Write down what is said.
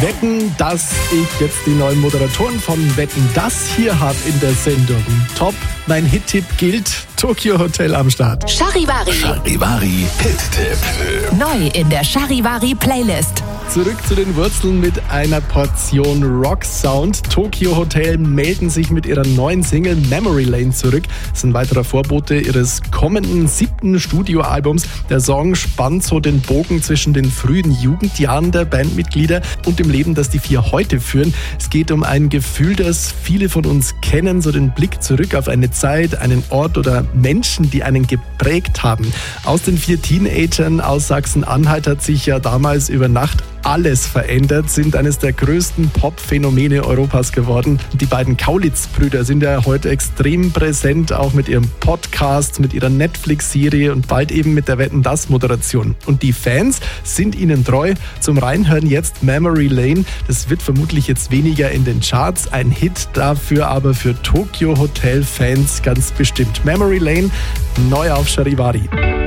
Wetten, dass ich jetzt die neuen Moderatoren von Wetten, das hier habe in der Sendung. Top, mein Hit-Tipp gilt, Tokio Hotel am Start. Charivari. Charivari Hit-Tipp. Neu in der Charivari Playlist. Zurück zu den Wurzeln mit einer Portion Rock-Sound. Tokio Hotel melden sich mit ihrer neuen Single Memory Lane zurück. Das ist ein weiterer Vorbote ihres kommenden 7. Studioalbums. Der Song spannt so den Bogen zwischen den frühen Jugendjahren der Bandmitglieder und dem Leben, das die 4 heute führen. Es geht um ein Gefühl, das viele von uns kennen, so den Blick zurück auf eine Zeit, einen Ort oder Menschen, die einen geprägt haben. Aus den 4 Teenagern aus Sachsen-Anhalt hat sich ja damals über Nacht alles verändert, sind eines der größten Pop-Phänomene Europas geworden. Die beiden Kaulitz-Brüder sind ja heute extrem präsent, auch mit ihrem Podcast, mit ihrer Netflix-Serie und bald eben mit der Wetten, das Moderation. Und die Fans sind ihnen treu. Zum Reinhören jetzt Memory Lane. Das wird vermutlich jetzt weniger in den Charts, ein Hit dafür aber für Tokio Hotel Fans ganz bestimmt. Memory Lane, neu auf Charivari.